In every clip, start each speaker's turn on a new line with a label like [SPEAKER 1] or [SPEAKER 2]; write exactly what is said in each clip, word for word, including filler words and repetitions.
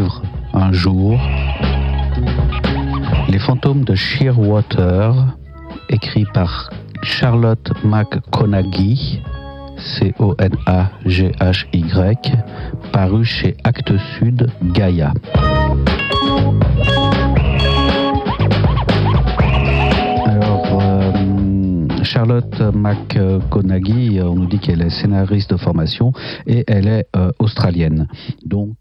[SPEAKER 1] livre un jour Les fantômes de Shearwater, écrit par Charlotte McConaghy, C O N A G H Y, paru chez Actes Sud, Gaïa. Alors, euh, Charlotte McConaghy, on nous dit qu'elle est scénariste de formation et elle est euh, australienne. Donc,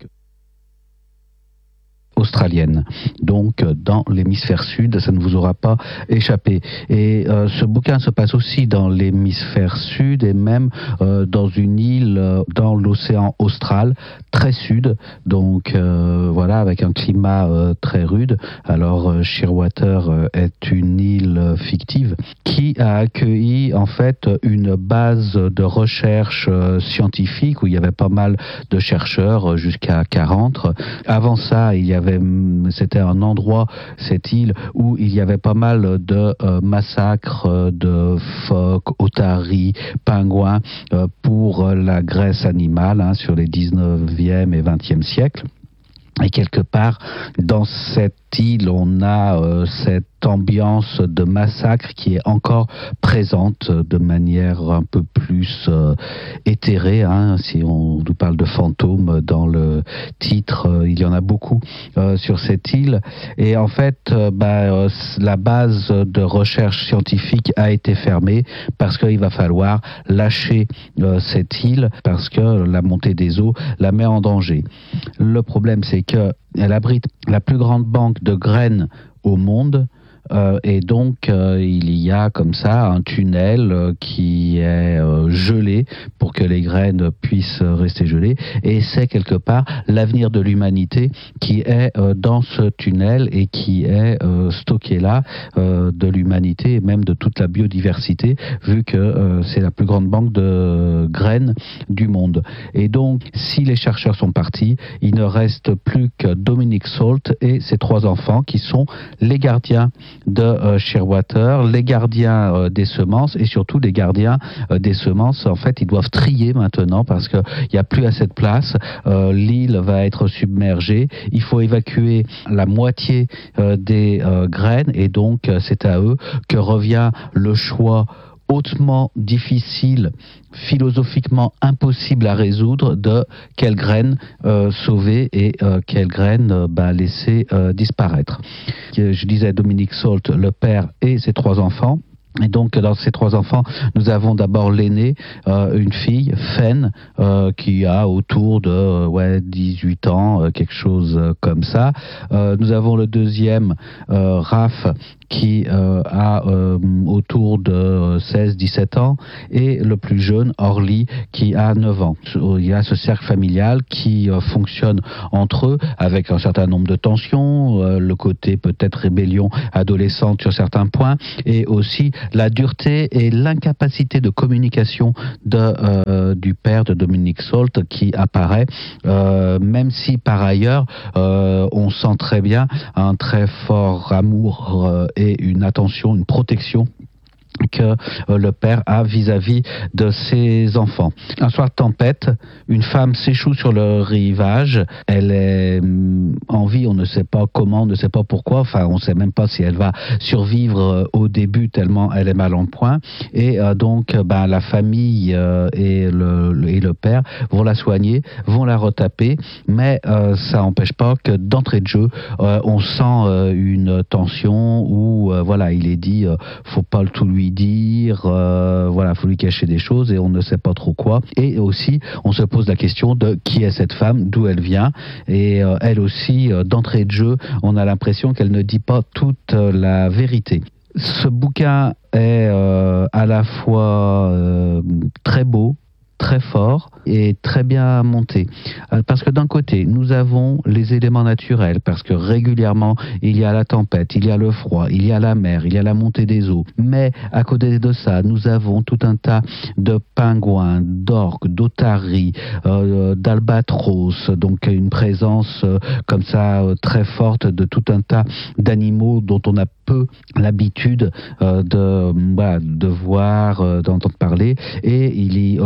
[SPEAKER 1] australienne. Donc, dans l'hémisphère sud, ça ne vous aura pas échappé. Et euh, ce bouquin se passe aussi dans l'hémisphère sud et même euh, dans une île euh, dans l'océan austral, très sud. Donc, euh, voilà, avec un climat euh, très rude. Alors, euh, Shearwater euh, est une île euh, fictive qui a accueilli en fait une base de recherche euh, scientifique où il y avait pas mal de chercheurs, euh, jusqu'à quarante. Avant ça, il y avait C'était un endroit, cette île, où il y avait pas mal de euh, massacres euh, de phoques, otaries, pingouins euh, pour euh, la graisse animale hein, sur les dix-neuvième et vingtième siècles. Et quelque part, dans cette île, on a euh, cette ambiance de massacre qui est encore présente de manière un peu plus euh, éthérée. Hein. Si on nous parle de fantômes dans le titre, euh, il y en a beaucoup euh, sur cette île. Et en fait, euh, bah, euh, la base de recherche scientifique a été fermée parce qu'il va falloir lâcher euh, cette île parce que la montée des eaux la met en danger. Le problème, c'est qu'elle abrite la plus grande banque de graines au monde. Euh, et donc, euh, il y a comme ça un tunnel euh, qui est euh, gelé pour que les graines puissent rester gelées. Et c'est quelque part l'avenir de l'humanité qui est euh, dans ce tunnel et qui est euh, stocké là, euh, de l'humanité et même de toute la biodiversité, vu que euh, c'est la plus grande banque de graines du monde. Et donc, si les chercheurs sont partis, il ne reste plus que Dominic Salt et ses trois enfants qui sont les gardiens de euh, Shearwater, les gardiens euh, des semences et surtout les gardiens euh, des semences. En fait, ils doivent trier maintenant parce qu'il n'y a plus assez de place. Euh, l'île va être submergée. Il faut évacuer la moitié euh, des euh, graines et donc euh, c'est à eux que revient le choix hautement difficile, philosophiquement impossible à résoudre de quelles graines euh, sauver et euh, quelles graines euh, bah, laisser euh, disparaître. Je disais Dominic Salt, le père et ses trois enfants. Et donc, dans ces trois enfants, nous avons d'abord l'aîné, euh, une fille, Fen, euh, qui a autour de euh, ouais, dix-huit ans, euh, quelque chose euh, comme ça. Euh, nous avons le deuxième, euh, Raph, qui euh, a euh, autour de seize dix-sept ans, et le plus jeune, Orly, qui a neuf ans. Il y a ce cercle familial qui euh, fonctionne entre eux, avec un certain nombre de tensions, euh, le côté peut-être rébellion adolescente sur certains points, et aussi la dureté et l'incapacité de communication de, euh, du père de Dominic Salt qui apparaît, euh, même si par ailleurs euh, on sent très bien un très fort amour euh, et une attention, une protection que euh, le père a vis-à-vis de ses enfants. Un soir de tempête, une femme s'échoue sur le rivage. Elle est hum, en vie, on ne sait pas comment, on ne sait pas pourquoi. Enfin, on ne sait même pas si elle va survivre euh, au début tellement elle est mal en point. Et euh, donc, ben, la famille euh, et, le, le, et le père vont la soigner, vont la retaper, mais euh, ça n'empêche pas que d'entrée de jeu, euh, on sent euh, une tension où, euh, voilà, il est dit, euh, faut pas tout lui dire, euh, voilà, faut lui cacher des choses et on ne sait pas trop quoi. Et aussi, on se pose la question de qui est cette femme, d'où elle vient. Et euh, elle aussi, euh, d'entrée de jeu, on a l'impression qu'elle ne dit pas toute euh, la vérité. Ce bouquin est euh, à la fois euh, très beau, très fort et très bien monté. Parce que d'un côté, nous avons les éléments naturels, parce que régulièrement, il y a la tempête, il y a le froid, il y a la mer, il y a la montée des eaux. Mais à côté de ça, nous avons tout un tas de pingouins, d'orques, d'otaries, euh, d'albatros, donc une présence euh, comme ça euh, très forte de tout un tas d'animaux dont on a peu l'habitude euh, de, bah, de voir, euh, d'entendre parler. Et il y, on sent très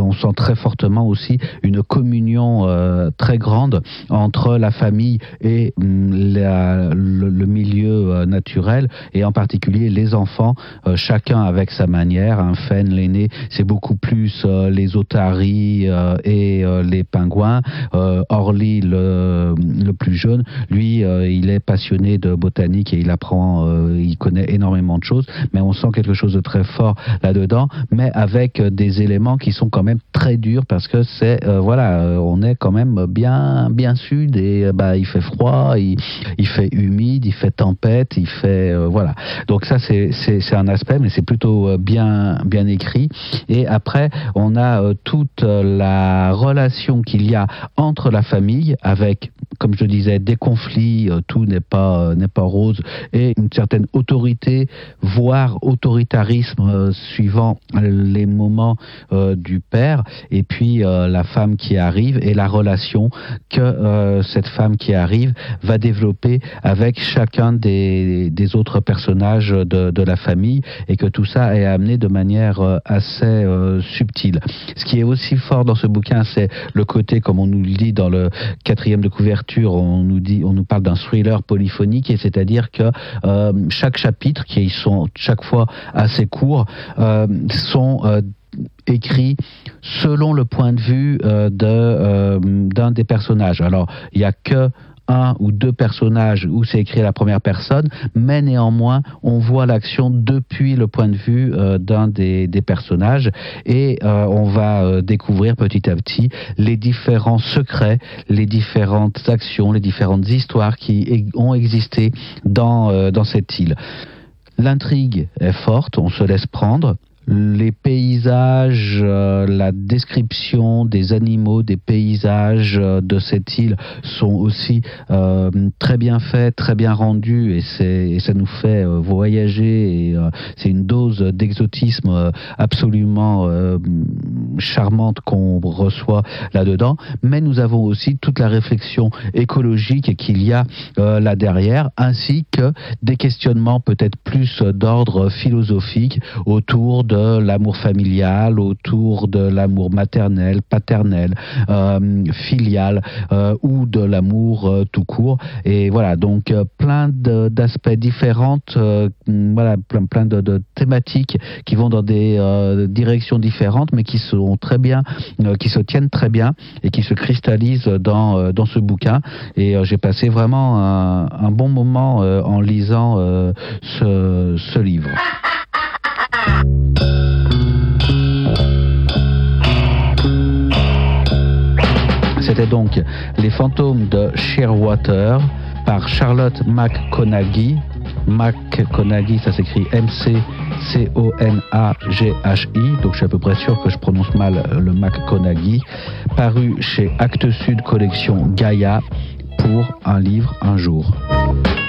[SPEAKER 1] très fortement aussi une communion euh, très grande entre la famille et la, le, le milieu euh, naturel, et en particulier les enfants, euh, chacun avec sa manière. Un Fen, l'aîné, c'est beaucoup plus euh, les otaries euh, et euh, les pingouins. Euh, Orly, le, le plus jeune, lui, euh, il est passionné de botanique et il apprend, euh, il connaît énormément de choses, mais on sent quelque chose de très fort là-dedans, mais avec euh, des éléments qui sont quand même très durs, parce que c'est, euh, voilà, euh, on est quand même bien, bien sud, et euh, bah, il fait froid, il, il fait humide, il fait tempête, il fait, euh, voilà. Donc ça, c'est, c'est, c'est un aspect, mais c'est plutôt euh, bien, bien écrit. Et après, on a euh, toute euh, la relation qu'il y a entre la famille, avec, comme je disais, des conflits, euh, tout n'est pas, euh, n'est pas rose, et une certaine autorité, voire autoritarisme, euh, suivant les moments euh, du père, et puis euh, la femme qui arrive, et la relation que euh, cette femme qui arrive va développer avec chacun des, des autres personnages de, de la famille, et que tout ça est amené de manière euh, assez euh, subtile. Ce qui est aussi fort dans ce bouquin, c'est le côté, comme on nous le dit dans le quatrième de couverture, on nous dit, on nous parle d'un thriller polyphonique, et c'est-à-dire que euh, chaque chapitre, qui sont chaque fois assez courts, euh, sont euh, écrits selon le point de vue euh, de, euh, d'un des personnages. Alors, il n'y a que un ou deux personnages où c'est écrit à la première personne, mais néanmoins, on voit l'action depuis le point de vue euh, d'un des, des personnages, et euh, on va euh, découvrir petit à petit les différents secrets, les différentes actions, les différentes histoires qui e- ont existé dans, euh, dans cette île. L'intrigue est forte, on se laisse prendre. Les paysages, euh, la description des animaux, des paysages euh, de cette île sont aussi euh, très bien faits, très bien rendus, et, c'est, et ça nous fait euh, voyager, et euh, c'est une dose d'exotisme euh, absolument euh, charmante qu'on reçoit là-dedans. Mais nous avons aussi toute la réflexion écologique qu'il y a euh, là derrière, ainsi que des questionnements peut-être plus d'ordre philosophique autour de de l'amour familial, autour de l'amour maternel, paternel, euh, filial, euh, ou de l'amour euh, tout court. Et voilà, donc euh, plein de, d'aspects différents, euh, voilà, plein, plein de, de thématiques qui vont dans des euh, directions différentes, mais qui sont très bien, euh, qui se tiennent très bien et qui se cristallisent dans, euh, dans ce bouquin. Et euh, j'ai passé vraiment un, un bon moment euh, en lisant euh, ce, ce livre. C'était donc Les fantômes de Shearwater par Charlotte McConaghy. McConaghy, ça s'écrit M C C O N A G H I, donc je suis à peu près sûr que je prononce mal le McConaghy, paru chez Actes Sud Collection Gaïa pour Un livre un jour.